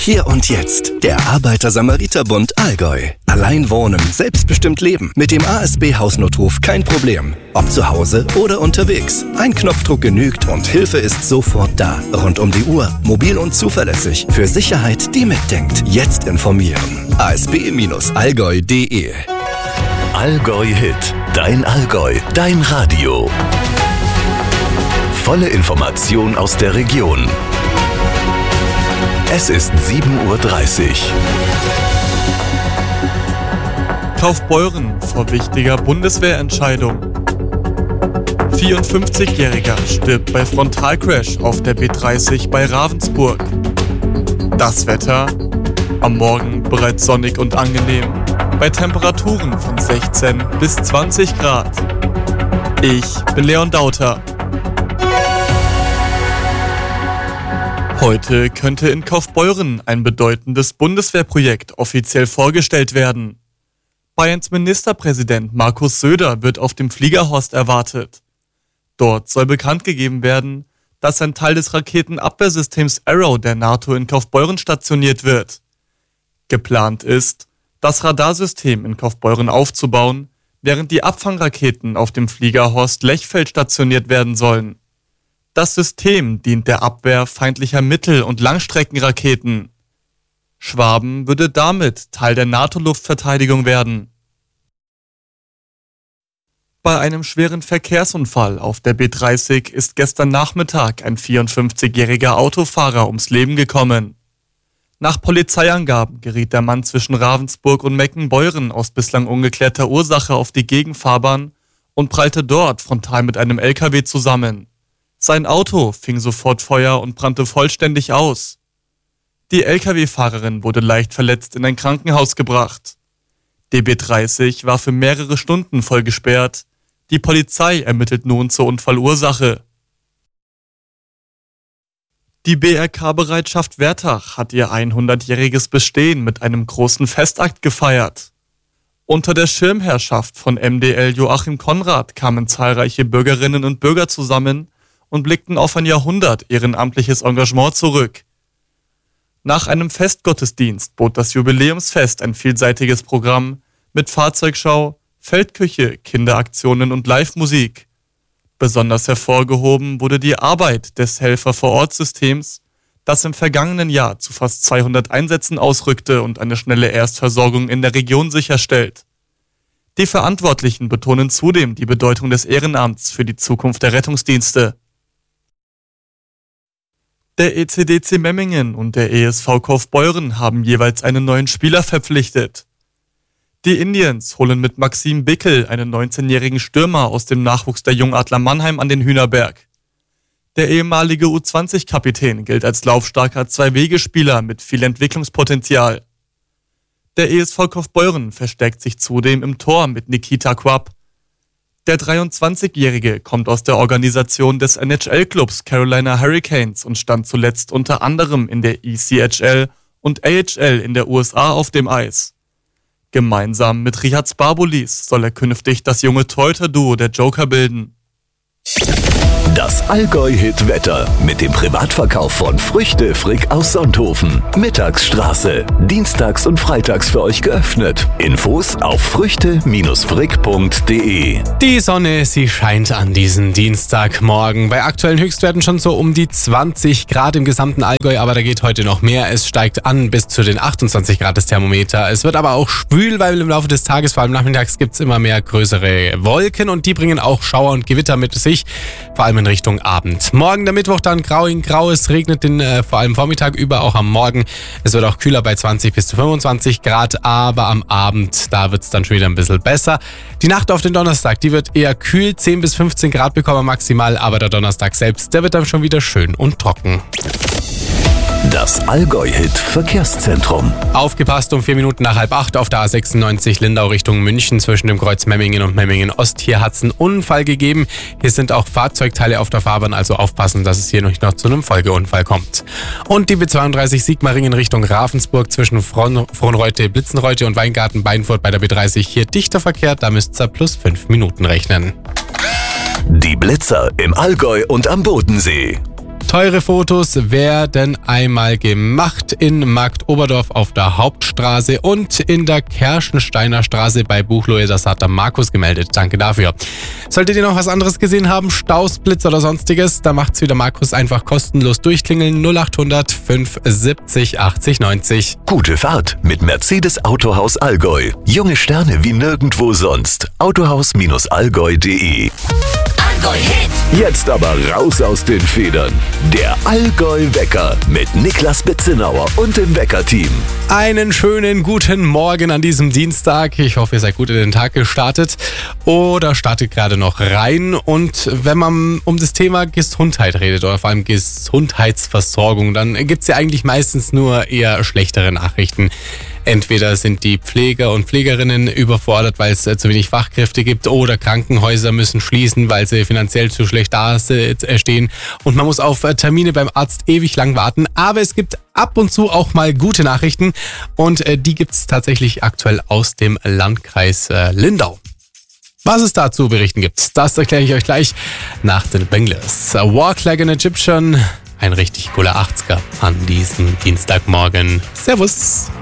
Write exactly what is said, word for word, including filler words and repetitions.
Hier und jetzt. Der Arbeiter-Samariter-Bund Allgäu. Allein wohnen, selbstbestimmt leben. Mit dem A S B-Hausnotruf kein Problem. Ob zu Hause oder unterwegs. Ein Knopfdruck genügt und Hilfe ist sofort da. Rund um die Uhr. Mobil und zuverlässig. Für Sicherheit, die mitdenkt. Jetzt informieren. a s b Bindestrich allgäu punkt d e Allgäu Hit. Dein Allgäu. Dein Radio. Volle Information aus der Region. Es ist sieben Uhr dreißig. Kaufbeuren vor wichtiger Bundeswehrentscheidung. vierundfünfzigjähriger stirbt bei Frontalcrash auf der B dreißig bei Ravensburg. Das Wetter? Am Morgen bereits sonnig und angenehm, bei Temperaturen von sechzehn bis zwanzig Grad. Ich bin Leon Dauter. Heute könnte in Kaufbeuren ein bedeutendes Bundeswehrprojekt offiziell vorgestellt werden. Bayerns Ministerpräsident Markus Söder wird auf dem Fliegerhorst erwartet. Dort soll bekannt gegeben werden, dass ein Teil des Raketenabwehrsystems Arrow der NATO in Kaufbeuren stationiert wird. Geplant ist, das Radarsystem in Kaufbeuren aufzubauen, während die Abfangraketen auf dem Fliegerhorst Lechfeld stationiert werden sollen. Das System dient der Abwehr feindlicher Mittel- und Langstreckenraketen. Schwaben würde damit Teil der NATO-Luftverteidigung werden. Bei einem schweren Verkehrsunfall auf der B dreißig ist gestern Nachmittag ein vierundfünfzigjähriger Autofahrer ums Leben gekommen. Nach Polizeiangaben geriet der Mann zwischen Ravensburg und Meckenbeuren aus bislang ungeklärter Ursache auf die Gegenfahrbahn und prallte dort frontal mit einem L K W zusammen. Sein Auto fing sofort Feuer und brannte vollständig aus. Die L K W-Fahrerin wurde leicht verletzt in ein Krankenhaus gebracht. Die B dreißig war für mehrere Stunden voll gesperrt. Die Polizei ermittelt nun zur Unfallursache. Die B R K-Bereitschaft Wertach hat ihr hundertjähriges Bestehen mit einem großen Festakt gefeiert. Unter der Schirmherrschaft von M D L Joachim Konrad kamen zahlreiche Bürgerinnen und Bürger zusammen und blickten auf ein Jahrhundert ehrenamtliches Engagement zurück. Nach einem Festgottesdienst bot das Jubiläumsfest ein vielseitiges Programm mit Fahrzeugschau, Feldküche, Kinderaktionen und Live-Musik. Besonders hervorgehoben wurde die Arbeit des Helfer-vor-Ort-Systems, das im vergangenen Jahr zu fast zweihundert Einsätzen ausrückte und eine schnelle Erstversorgung in der Region sicherstellt. Die Verantwortlichen betonen zudem die Bedeutung des Ehrenamts für die Zukunft der Rettungsdienste. Der E C D C Memmingen und der E S V Kaufbeuren haben jeweils einen neuen Spieler verpflichtet. Die Indians holen mit Maxim Bickel einen neunzehnjährigen Stürmer aus dem Nachwuchs der Jungadler Mannheim an den Hühnerberg. Der ehemalige U zwanzig Kapitän gilt als laufstarker Zwei-Wege-Spieler mit viel Entwicklungspotenzial. Der E S V Kaufbeuren verstärkt sich zudem im Tor mit Nikita Quapp. Der dreiundzwanzigjährige kommt aus der Organisation des N H L-Clubs Carolina Hurricanes und stand zuletzt unter anderem in der E C H L und A H L in der U S A auf dem Eis. Gemeinsam mit Richard Sparbulis soll er künftig das junge Torhüter-Duo der Joker bilden. Das Allgäu-Hit-Wetter mit dem Privatverkauf von Früchte Frick aus Sonthofen. Mittagsstraße. Dienstags und freitags für euch geöffnet. Infos auf früchte frick punkt d e. Die Sonne, sie scheint an diesem Dienstagmorgen. Bei aktuellen Höchstwerten schon so um die zwanzig Grad im gesamten Allgäu, aber da geht heute noch mehr. Es steigt an bis zu den achtundzwanzig Grad das Thermometer. Es wird aber auch schwül, weil im Laufe des Tages, vor allem nachmittags, gibt es immer mehr größere Wolken und die bringen auch Schauer und Gewitter mit sich, vor allem in Richtung Abend. Morgen der Mittwoch dann grau in grau, es regnet den äh, vor allem Vormittag über, auch am Morgen. Es wird auch kühler bei zwanzig bis zu fünfundzwanzig Grad, aber am Abend, da wird es dann schon wieder ein bisschen besser. Die Nacht auf den Donnerstag, die wird eher kühl, zehn bis fünfzehn Grad bekommen wir maximal, aber der Donnerstag selbst, der wird dann schon wieder schön und trocken. Das Allgäu-Hit-Verkehrszentrum. Aufgepasst, um vier Minuten nach halb acht auf der A sechsundneunzig Lindau Richtung München zwischen dem Kreuz Memmingen und Memmingen Ost. Hier hat es einen Unfall gegeben. Hier sind auch Fahrzeugteile auf der Fahrbahn, also aufpassen, dass es hier nicht noch zu einem Folgeunfall kommt. Und die B zweiunddreißig Sigmaringen Richtung Ravensburg zwischen Frohnreute, Blitzenreute und Weingarten-Beinfurt bei der B dreißig. Hier dichter Verkehr, da müsst ihr plus fünf Minuten rechnen. Die Blitzer im Allgäu und am Bodensee. Teure Fotos werden einmal gemacht in Markt Oberdorf auf der Hauptstraße und in der Kerschensteiner Straße bei Buchloe. Das hat der Markus gemeldet. Danke dafür. Solltet ihr noch was anderes gesehen haben, Staus, Blitz oder sonstiges, da macht's wieder Markus einfach kostenlos durchklingeln. null acht hundert fünf siebzig achtzig neunzig. Gute Fahrt mit Mercedes Autohaus Allgäu. Junge Sterne wie nirgendwo sonst. autohaus Allgäu punkt de. Allgäu Hit. Jetzt aber raus aus den Federn. Der Allgäu-Wecker mit Niklas Betzenauer und dem Wecker-Team. Einen schönen guten Morgen an diesem Dienstag. Ich hoffe, ihr seid gut in den Tag gestartet oder startet gerade noch rein. Und wenn man um das Thema Gesundheit redet oder vor allem Gesundheitsversorgung, dann gibt es ja eigentlich meistens nur eher schlechtere Nachrichten. Entweder sind die Pfleger und Pflegerinnen überfordert, weil es zu wenig Fachkräfte gibt, oder Krankenhäuser müssen schließen, weil sie finanziell zu schlecht da stehen und man muss auf Termine beim Arzt ewig lang warten. Aber es gibt ab und zu auch mal gute Nachrichten und die gibt es tatsächlich aktuell aus dem Landkreis Lindau. Was es da zu berichten gibt, das erkläre ich euch gleich nach den Banglers. Walk Like an Egyptian, ein richtig cooler achtziger an diesem Dienstagmorgen. Servus!